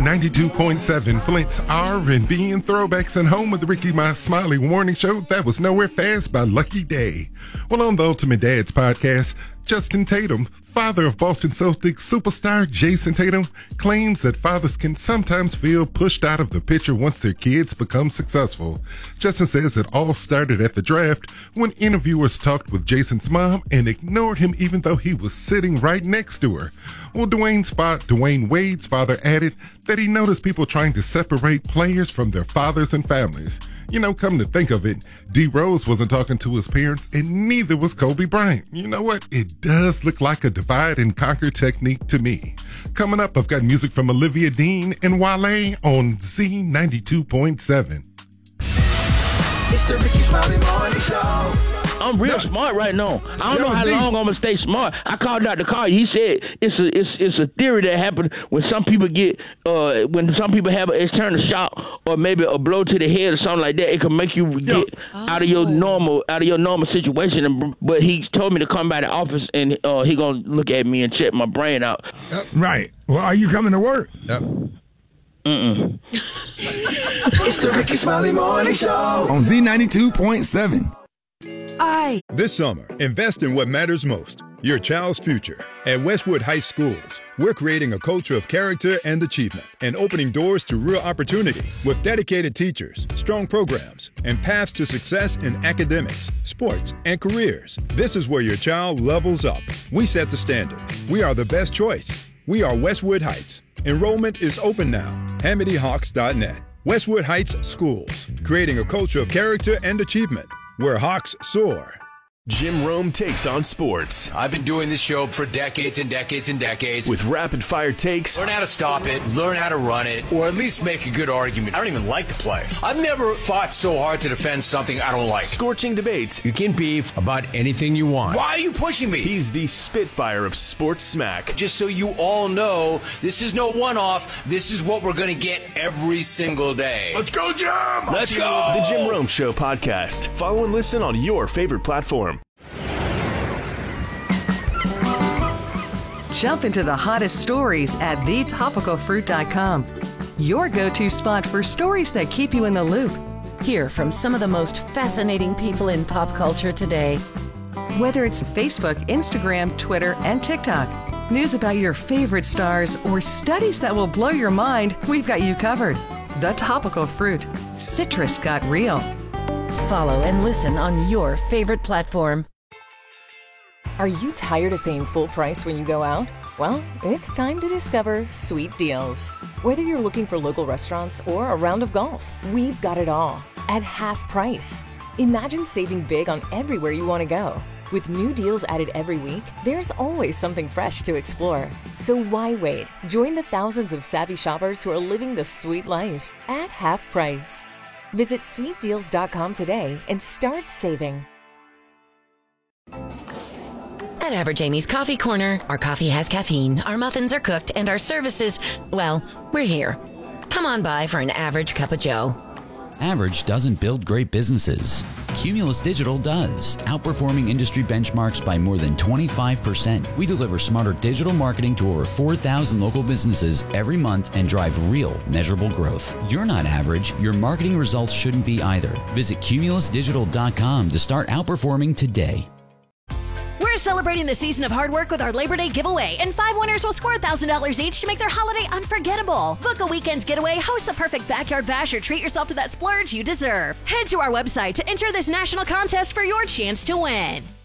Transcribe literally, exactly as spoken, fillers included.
ninety-two point seven, Flint's R and B and throwbacks, and home of the Ricky My Smiley Warning Show. That was Nowhere Fast by Lucky Day. Well, on the Ultimate Dads podcast, Justin Tatum, father of Boston Celtics superstar Jason Tatum, claims that fathers can sometimes feel pushed out of the picture once their kids become successful. Justin says it all started at the draft when interviewers talked with Jason's mom and ignored him even though he was sitting right next to her. Well, Dwayne's fa- Dwayne Wade's father added that he noticed people trying to separate players from their fathers and families. You know, come to think of it, D Rose wasn't talking to his parents, and neither was Kobe Bryant. You know what? It does look like a divide and conquer technique to me. Coming up, I've got music from Olivia Dean and Wale on Z ninety-two point seven. It's the Ricky Smiley Morning Show. I'm real No. smart right now. I don't Yo, know how D. long I'm gonna stay smart. I called Doctor Carr. He said it's a it's it's a theory that happens when some people get uh when some people have an external shock or maybe a blow to the head or something like that. It can make you Yo. get out of your normal out of your normal situation. And, but he told me to come by the office and uh, he gonna look at me and check my brain out. Right. Well, are you coming to work? Yep. Mm-mm. It's the Ricky Smiley Morning Show. On Z ninety-two point seven. I. This summer, invest in what matters most, your child's future. At Westwood Heights Schools, we're creating a culture of character and achievement and opening doors to real opportunity with dedicated teachers, strong programs, and paths to success in academics, sports, and careers. This is where your child levels up. We set the standard. We are the best choice. We are Westwood Heights. Enrollment is open now. Hamity Hawks dot net. Westwood Heights Schools, creating a culture of character and achievement where Hawks soar. Jim Rome takes on sports I've been doing this show for decades and decades and decades. with rapid-fire takes, Learn how to stop it, learn how to run it, or at least make a good argument. I don't even like to play. I've never fought so hard to defend something I don't like. scorching debates. You can beef about anything you want. Why are you pushing me? He's the Spitfire of sports smack. Just so you all know, this is no one-off. This is what we're going to get every single day. Let's go, Jim! Let's go! The Jim Rome Show podcast. Follow and listen on your favorite platform. Jump into the hottest stories at the topical fruit dot com. Your go-to spot for stories that keep you in the loop. Hear from some of the most fascinating people in pop culture today. Whether it's Facebook, Instagram, Twitter, and TikTok. News about your favorite stars or studies that will blow your mind, we've got you covered. The Topical Fruit. Citrus got real. Follow and listen on your favorite platform. Are you tired of paying full price when you go out? Well, it's time to discover Sweet Deals. Whether you're looking for local restaurants or a round of golf, we've got it all at half price. Imagine saving big on everywhere you want to go. With new deals added every week, there's always something fresh to explore. So why wait? Join the thousands of savvy shoppers who are living the sweet life at half price. Visit sweet deals dot com today and start saving. At Average Amy's Coffee Corner, our coffee has caffeine, our muffins are cooked, and our services, well, we're here. Come on by for an average cup of joe. Average doesn't build great businesses. Cumulus Digital does, outperforming industry benchmarks by more than twenty-five percent. We deliver smarter digital marketing to over four thousand local businesses every month and drive real, measurable growth. You're not average. Your marketing results shouldn't be either. Visit cumulus digital dot com to start outperforming today. We're celebrating the season of hard work with our Labor Day giveaway, and five winners will score one thousand dollars each to make their holiday unforgettable. Book a weekend's getaway, host the perfect backyard bash, or treat yourself to that splurge you deserve. Head to our website to enter this national contest for your chance to win.